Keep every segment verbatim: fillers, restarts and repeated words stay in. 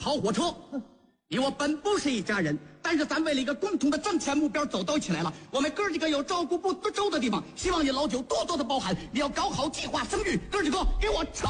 跑火车。你我本不是一家人，但是咱为了一个共同的挣钱目标走到一起来了。我们哥几个有照顾不周的地方，希望你老九多多的包涵。你要搞好计划生育，哥几个给我冲！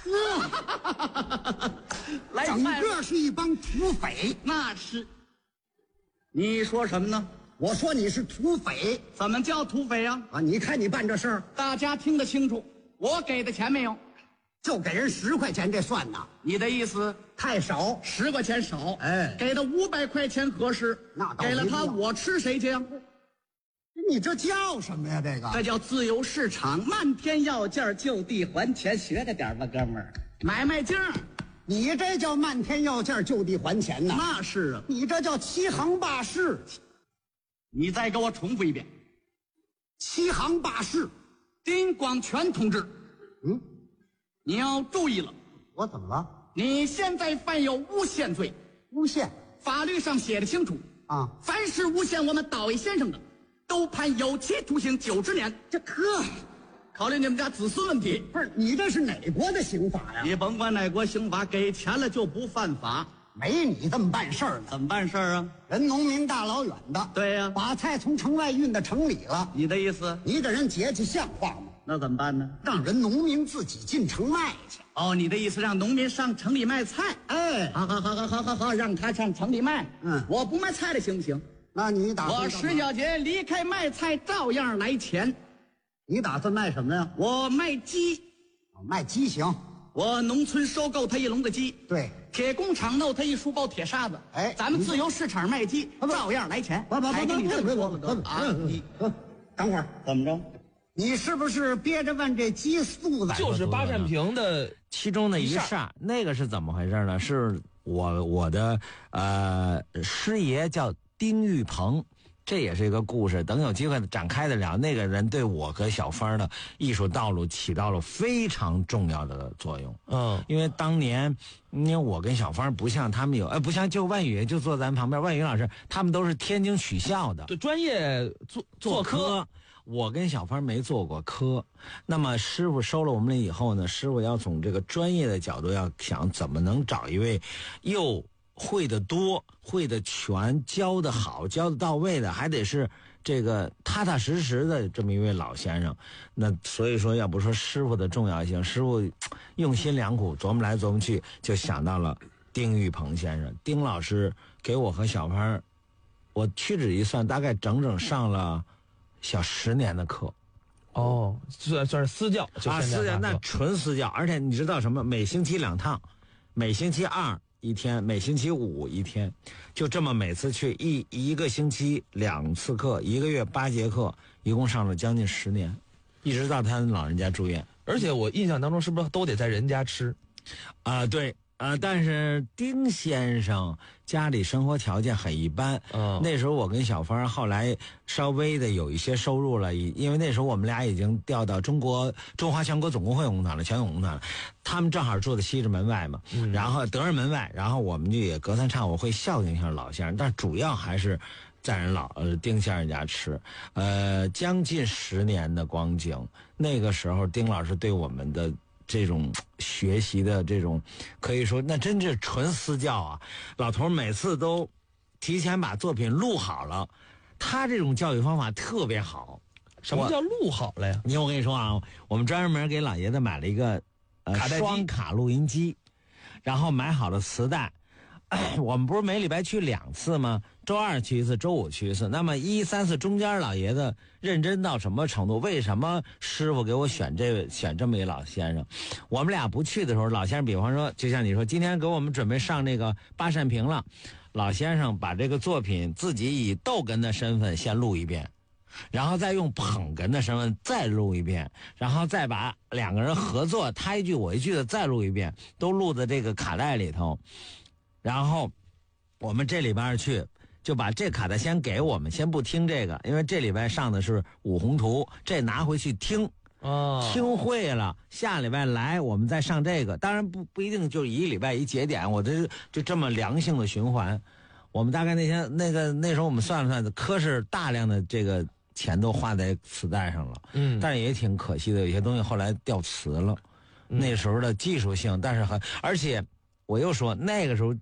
来， 整个是一帮土匪。 那是。你说什么呢？ 我说你是土匪。 怎么叫土匪啊？ 啊，你看你办这事儿， 大家听得清楚，我给的钱没有？ 就给人十块钱，这算呐？ 你的意思太少， 十块钱少， 哎， 给他五百块钱合适。 那倒给了他，我吃谁去呀？ 你这叫什么呀？这个这叫自由市场，漫天要价，就地还钱，学着点吧，哥们儿。买卖经， 你这叫漫天要价，就地还钱呐？ 那是啊， 你这叫欺行霸市。 你再给我重复一遍， 欺行霸市。 丁广全同志， 嗯， 你要注意了， 我怎么了？ 你现在犯有诬陷罪， 诬陷？ 法律上写的清楚啊， 凡是诬陷我们岛尾先生的，都判有期徒刑九十年。 这呵， 考虑你们家子孙问题。 不是你这是哪国的刑法呀？ 你甭管哪国刑法，给钱了就不犯法。 没你这么办事儿的。 怎么办事儿啊？ 人农民大老远的， 对呀、 把菜从城外运到城里了， 你的意思？ 你给人节气像话吗？ 那怎么办呢？ 让人农民自己进城卖去。 哦，你的意思让农民上城里卖菜？ 哎， 好好好好好好好，让他上城里卖。 嗯， 我不卖菜的行不行？ 那你打算我石小杰离开卖菜照样来钱。 你打算卖什么呀？ 我卖鸡， 卖鸡行。 我农村收购他一笼子鸡， 对， 铁工厂弄他一书包铁沙子。 哎， 咱们自由市场卖鸡，照样来钱。 不不不还给你这么说不了得啊？你等会儿怎么着？ 你是不是憋着问这鸡素的？ 就是八扇屏的其中的一扇，那个是怎么回事呢？是我我的呃师爷叫丁玉鹏，这也是一个故事，等有机会展开得了。那个人对我和小芳的艺术道路起到了非常重要的作用。 嗯， 因为当年，因为我跟小芳不像他们有，呃，不像就万宇就坐咱旁边，万宇老师他们都是天津曲校的， 对，专业做做科。 科。我跟小芳没做过科，那么师傅收了我们了以后呢，师傅要从这个专业的角度，要想怎么能找一位又会得多、会得全、教得好、教得到位的，还得是这个踏踏实实的这么一位老先生。那所以说，要不说师傅的重要性，师傅用心良苦，琢磨来琢磨去，就想到了丁玉鹏先生。丁老师给我和小芳，我屈指一算，大概整整上了小十年的课。 哦，算算是私教就啊，私教那纯私教，而且你知道什么？每星期两趟，每星期二一天，每星期五一天，就这么每次去一一个星期两次课，一个月八节课，一共上了将近十年，一直到他老人家住院。 而且我印象当中，是不是都得在人家吃？ 啊、呃，对。呃，但是丁先生家里生活条件很一般。 嗯， 那时候我跟小芳后来稍微的有一些收入了，因为那时候我们俩已经调到中国中华全国总工会工厂了，全总工厂了。他们正好住在西直门外嘛，嗯、然后德胜门外，然后我们就也隔三差五会孝敬一下老先生，但主要还是在人老呃丁先生家吃。呃，将近十年的光景，那个时候丁老师对我们的这种学习的这种，可以说那真是纯私教啊！老头每次都提前把作品录好了，他这种教育方法特别好。 什么叫录好了呀？ 你看我跟你说啊，我们专门给老爷子买了一个呃卡带机双卡录音机，然后买好了磁带。我们不是每礼拜去两次吗？周二去一次，周五去一次。那么一三四中间老爷子认真到什么程度？为什么师傅给我选这位选这么一老先生？我们俩不去的时候，老先生比方说，就像你说，今天给我们准备上那个八扇屏了，老先生把这个作品自己以逗哏的身份先录一遍，然后再用捧哏的身份再录一遍，然后再把两个人合作，他一句我一句的再录一遍，都录在这个卡带里头。然后我们这礼拜去就把这卡带先给我们，先不听这个，因为这礼拜上的是五宏图，这拿回去听。 哦， 听会了，下礼拜来我们再上这个。当然不不一定就一礼拜一节点，我这就这么良性的循环。我们大概那天那个那时候我们算了算，科是大量的这个钱都花在磁带上了， 嗯， 但是也挺可惜的，有些东西后来掉磁了。嗯、那时候的技术性，但是很而且我又说那个时候